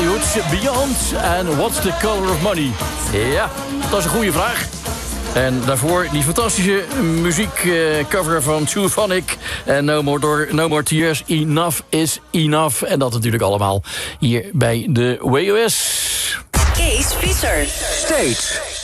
Hollywood, Beyond en What's the Color of Money? Ja, dat is een goede vraag. En daarvoor die fantastische muziekcover van Twophonic en No More Tears, Enough is Enough. En dat natuurlijk allemaal hier bij de WOS. Kees Visser. State